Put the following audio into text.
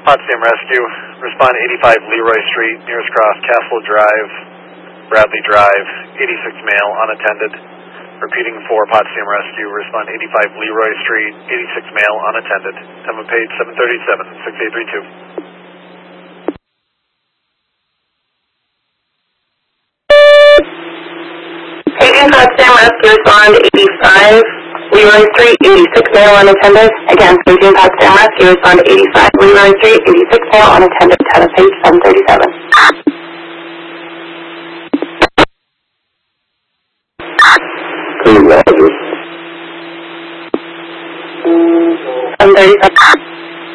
Potsdam Rescue, respond 85 Leroy Street, nearest cross, Castle Drive, Bradley Drive, 86 male, unattended. Repeating for Potsdam Rescue, respond 85 Leroy Street, 86 male, unattended. Time of page 737, 6832. Paging Potsdam Rescue, respond 85 Leroy Street, 86 male, unattended. Again, paging Potsdam Rescue, respond 85 Leroy Street, 86 male, unattended. Time of page 737.